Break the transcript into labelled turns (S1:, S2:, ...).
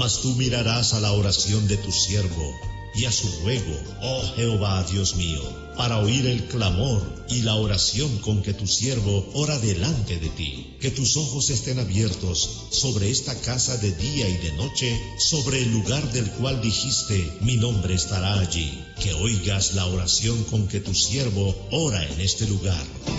S1: Mas tú mirarás a la oración de tu siervo y a su ruego, oh Jehová Dios mío, para oír el clamor y la oración con que tu siervo ora delante de ti. Que tus ojos estén abiertos sobre esta casa de día y de noche, sobre el lugar del cual dijiste, mi nombre estará allí. Que oigas la oración con que tu siervo ora en este lugar.